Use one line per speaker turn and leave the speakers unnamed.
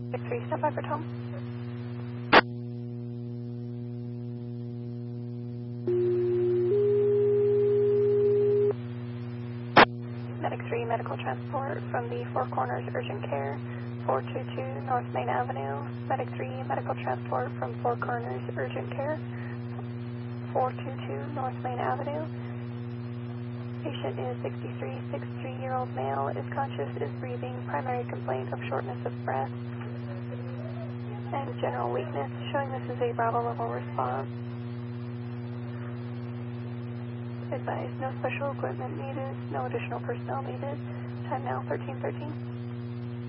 6-3, stand by for Tom. Medic 3, medical transport from the Four Corners Urgent Care, 422 North Main Avenue. Medic 3, medical transport from Four Corners Urgent Care, 422 North Main Avenue. Patient is 63-year-old male, is conscious, is breathing, primary complaint of shortness of breath and general weakness, showing this is a Bravo level response. Advised, no special equipment needed, no additional personnel needed. Time now 13:13.